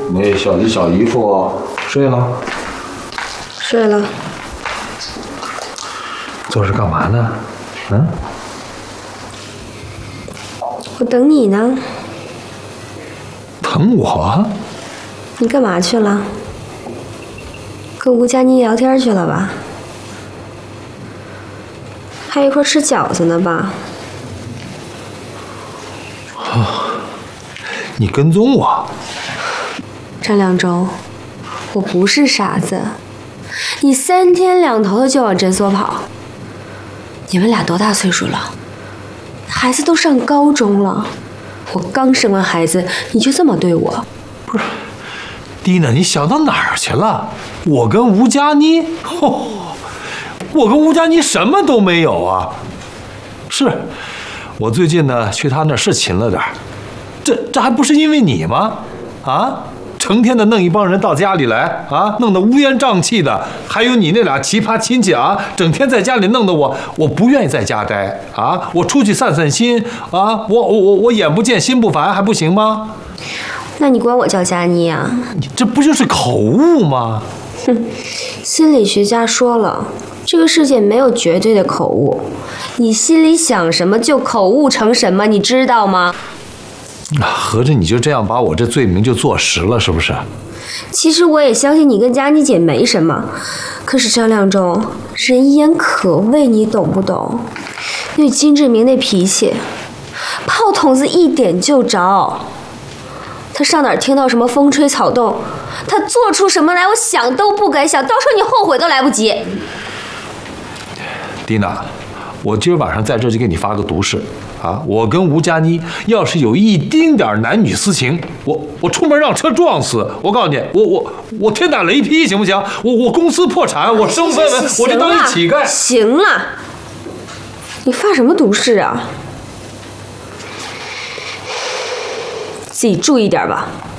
那小姨小姨夫睡了？ 睡了。 坐着干嘛呢？嗯？ 我等你呢。 等我？ 你干嘛去了？跟吴佳妮聊天去了吧？还一块吃饺子呢吧？ 你跟踪我？ 张亮洲，我不是傻子，你3天2头的就往诊所跑。你们俩多大岁数了？孩子都上高中了，我刚生完孩子，你就这么对我？ 不是，蒂娜，你想到哪儿去了？我跟吴佳妮，我跟吴佳妮什么都没有啊。是，我最近呢去她那儿是勤了点儿，这还不是因为你吗？啊？成天的弄一帮人到家里来啊，弄得乌烟瘴气的，还有你那俩奇葩亲戚啊，整天在家里弄得我不愿意在家待啊，我出去散散心啊，我眼不见心不烦还不行吗？ 那你管我叫佳妮啊？ 你这不就是口误吗？ 哼，心理学家说了，这个世界没有绝对的口误，你心里想什么就口误成什么，你知道吗？ 合着你就这样把我这罪名就坐实了，是不是？ 其实我也相信你跟佳妮姐没什么，可是张亮洲，人言可畏，你懂不懂？那金志明那脾气，炮筒子一点就着。他上哪儿听到什么风吹草动，他做出什么来，我想都不敢想，到时候你后悔都来不及。 蒂娜，我今儿晚上在这就给你发个毒誓啊！我跟吴佳妮要是有一丁点男女私情，我出门让车撞死！我告诉你，我天打雷劈，行不行？我公司破产，我身无分文，我就当一乞丐。 行了，你发什么毒誓啊？自己注意点吧。